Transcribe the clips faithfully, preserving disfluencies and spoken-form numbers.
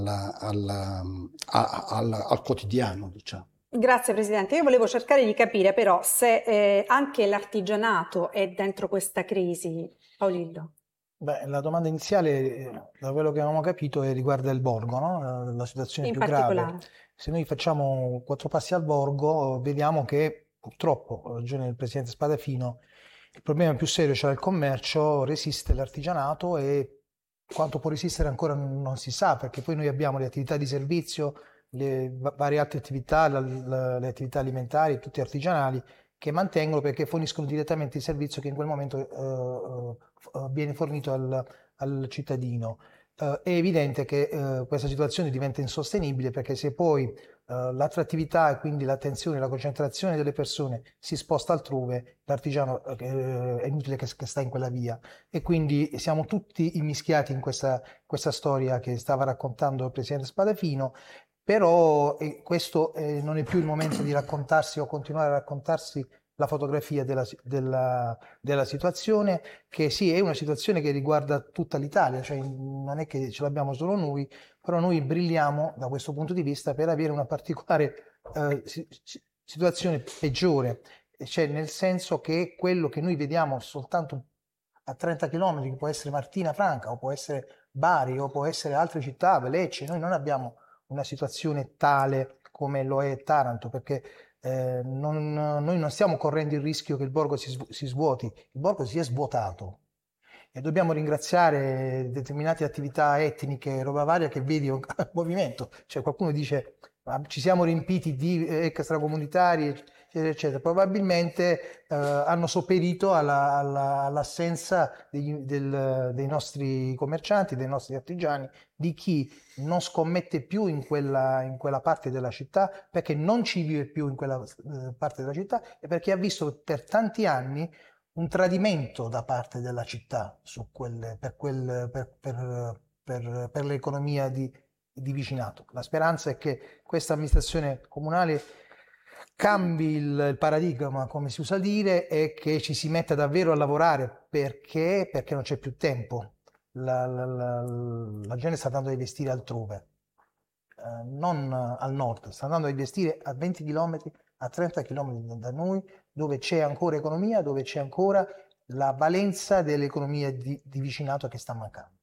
al, a- al- al quotidiano, diciamo. Grazie Presidente, io volevo cercare di capire però se eh, anche l'artigianato è dentro questa crisi, Paolillo. Beh, la domanda iniziale, eh, da quello che avevamo capito, è riguarda il borgo, no? La, la situazione In più grave. particolare. Se noi facciamo quattro passi al borgo, vediamo che purtroppo, ha ragione il Presidente Spadafino, il problema più serio, cioè il commercio, resiste l'artigianato e quanto può resistere ancora non si sa, perché poi noi abbiamo le attività di servizio, le va- varie altre attività, la- la- le attività alimentari, tutte artigianali, che mantengono perché forniscono direttamente il servizio che in quel momento eh, eh, viene fornito al, al cittadino. Eh, è evidente che eh, questa situazione diventa insostenibile perché se poi eh, l'attrattività e quindi l'attenzione, la concentrazione delle persone si sposta altrove, l'artigiano eh, è inutile che, che sta in quella via e quindi siamo tutti immischiati in questa, questa storia che stava raccontando il Presidente Spadafino. Però eh, questo eh, non è più il momento di raccontarsi o continuare a raccontarsi la fotografia della, della, della situazione, che sì, è una situazione che riguarda tutta l'Italia, cioè non è che ce l'abbiamo solo noi, però noi brilliamo da questo punto di vista per avere una particolare eh, situazione peggiore, cioè nel senso che quello che noi vediamo soltanto a trenta chilometri, che può essere Martina Franca o può essere Bari o può essere altre città, Lecce, noi non abbiamo una situazione tale come lo è Taranto, perché eh, non, noi non stiamo correndo il rischio che il borgo si, si svuoti, il borgo si è svuotato e dobbiamo ringraziare determinate attività etniche e roba varia che vedi in movimento, cioè qualcuno dice ma ci siamo riempiti di extracomunitari eccetera, eccetera. Probabilmente eh, hanno sopperito alla, alla, all'assenza dei, del, dei nostri commercianti, dei nostri artigiani, di chi non scommette più in quella, in quella parte della città perché non ci vive più in quella eh, parte della città e perché ha visto per tanti anni un tradimento da parte della città su quel, per, quel, per, per, per, per l'economia di, di vicinato. La speranza è che questa amministrazione comunale cambi il, il paradigma, come si usa dire, e che ci si metta davvero a lavorare perché, perché non c'è più tempo. La, la, la, la gente sta andando a investire altrove, eh, non al nord, sta andando a investire a venti chilometri, a trenta chilometri da noi, dove c'è ancora economia, dove c'è ancora la valenza dell'economia di, di vicinato che sta mancando.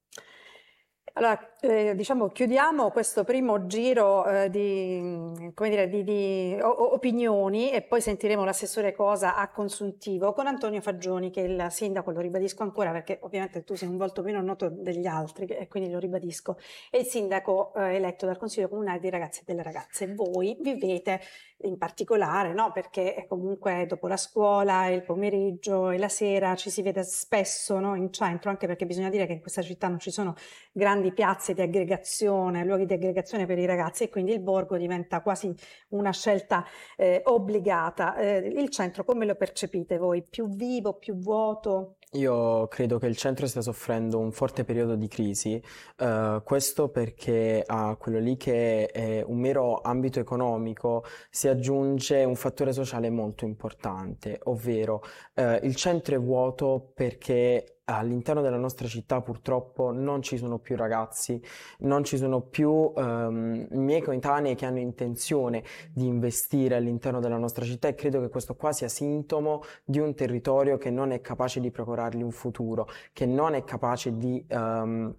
Allora, eh, diciamo, chiudiamo questo primo giro eh, di, come dire, di, di o- opinioni e poi sentiremo l'assessore Cosa a consuntivo con Antonio Fagioni, che è il sindaco, lo ribadisco ancora perché ovviamente tu sei un volto meno noto degli altri e quindi lo ribadisco, è il sindaco eh, eletto dal Consiglio Comunale dei Ragazzi e delle Ragazze. Voi vivete in particolare, no? Perché comunque dopo la scuola, il pomeriggio e la sera ci si vede spesso, no? In centro, anche perché bisogna dire che in questa città non ci sono grandi piazze di aggregazione, luoghi di aggregazione per i ragazzi e quindi il borgo diventa quasi una scelta eh, obbligata. Eh, il centro come lo percepite voi? Più vivo, più vuoto? Io credo che il centro stia soffrendo un forte periodo di crisi, eh, questo perché a quello lì che è un mero ambito economico si aggiunge un fattore sociale molto importante, ovvero eh, il centro è vuoto perché all'interno della nostra città purtroppo non ci sono più ragazzi, non ci sono più ehm, miei coetanei che hanno intenzione di investire all'interno della nostra città e credo che questo qua sia sintomo di un territorio che non è capace di procurargli un futuro, che non è capace di um,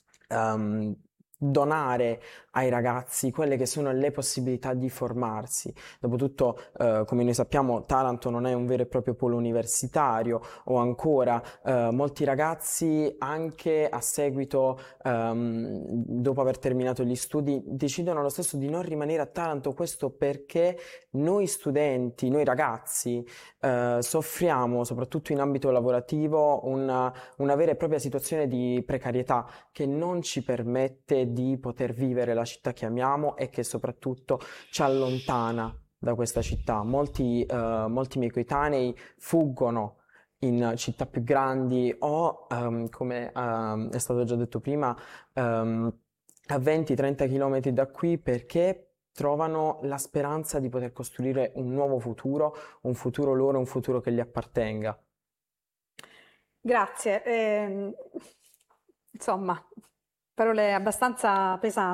um, donare ai ragazzi quelle che sono le possibilità di formarsi. Dopotutto, eh, come noi sappiamo, Taranto non è un vero e proprio polo universitario, o ancora eh, molti ragazzi anche a seguito, ehm, dopo aver terminato gli studi, decidono lo stesso di non rimanere a Taranto, questo perché noi studenti, noi ragazzi, eh, soffriamo, soprattutto in ambito lavorativo, una, una vera e propria situazione di precarietà che non ci permette di poter vivere la città che amiamo e che soprattutto ci allontana da questa città. Molti, eh, molti miei coetanei fuggono in città più grandi o, um, come um, è stato già detto prima, um, a venti trenta chilometri da qui perché trovano la speranza di poter costruire un nuovo futuro, un futuro loro, un futuro che gli appartenga. Grazie. Eh, insomma, parole abbastanza pesanti.